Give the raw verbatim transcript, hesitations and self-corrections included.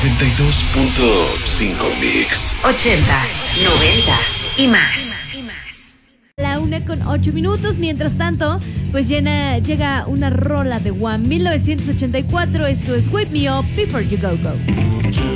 noventa y dos punto cinco Mix. Ochentas, noventas y más. La una con ocho minutos. Mientras tanto, pues llena, llega una rola de One mil novecientos ochenta y cuatro. Esto es Wake Me Up Before You Go Go.